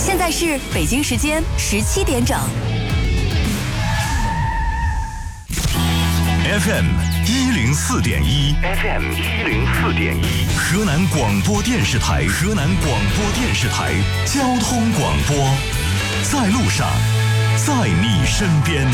现在是北京时间17点整。 FM 104.1 ，FM 104.1，河南广播电视台，河南广播电视台交通广播，在路上，在你身边。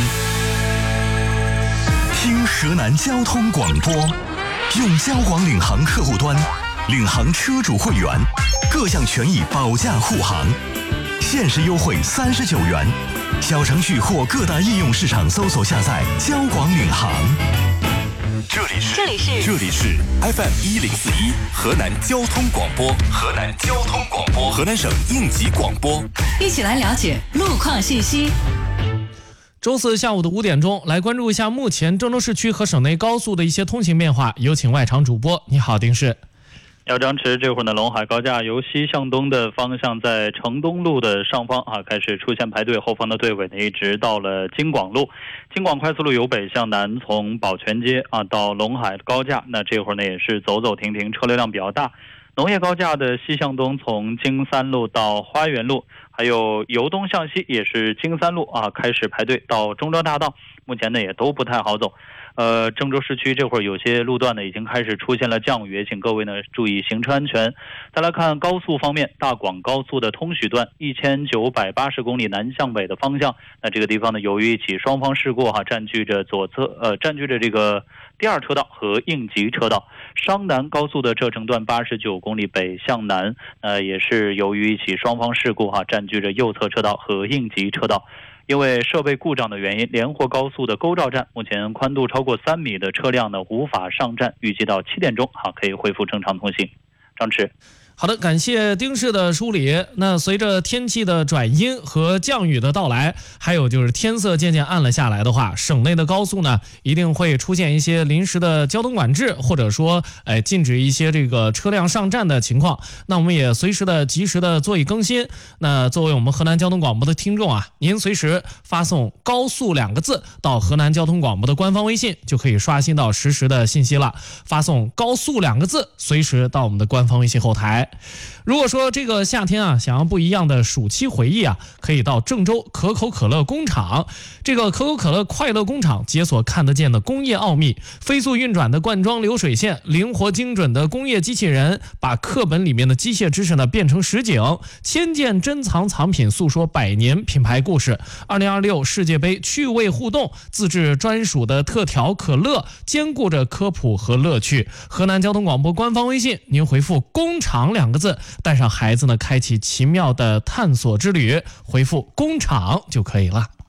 听河南交通广播，用交广领航客户端，领航车主会员，各项权益保驾护航，限时优惠39元。小程序或各大应用市场搜索下载交广领航。这里是 FM 104.1河南交通广播，河南交通广播，河南省应急广播。 一起来了解路况信息。 周四下午的5点钟，来关注一下目前郑州市区和省内高速的一些通行变化。有请外场主播，你好，丁氏。 要张弛，这会儿呢，陇海高架由西向东的方向，在城东路的上方开始出现排队，后方的队尾呢一直到了京广路。京广快速路由北向南，从宝泉街到陇海高架，那这会儿呢也是走走停停，车流量比较大。农业高架的西向东，从京三路到花园路，还有由东向西也是京三路开始排队到中州大道，目前呢也都不太好走。郑州市区这会儿有些路段呢已经开始出现了降雨，也请各位呢注意行车安全。再来看高速方面，大广高速的通许段1980公里南向北的方向，那这个地方呢由于一起双方事故占据着这个第二车道和应急车道。商南高速的浙城段89公里北向南，也是由于一起双方事故占据着右侧车道和应急车道。因为设备故障的原因，连霍高速的沟肇站目前宽度超过3米的车辆呢无法上站，预计到7点钟可以恢复正常通行。张弛。 好的，感谢丁氏的梳理。那随着天气的转阴和降雨的到来，还有就是天色渐渐暗了下来的话，省内的高速呢一定会出现一些临时的交通管制，或者说禁止一些这个车辆上站的情况。那我们也随时的及时的做一更新。那作为我们河南交通广播的听众您随时发送高速2个字到河南交通广播的官方微信，就可以刷新到实时的信息了。发送高速2个字，随时到我们的官方微信后台。如果说这个夏天想要不一样的暑期回忆可以到郑州可口可乐工厂。这个可口可乐快乐工厂解锁看得见的工业奥秘，飞速运转的灌装流水线，灵活精准的工业机器人，把课本里面的机械知识呢变成实景，千件珍藏藏品诉说100年品牌故事。2026世界杯趣味互动，自制专属的特调可乐，兼顾着科普和乐趣。河南交通广播官方微信，您回复工厂2个字，带上孩子呢开启奇妙的探索之旅，回复工厂就可以了。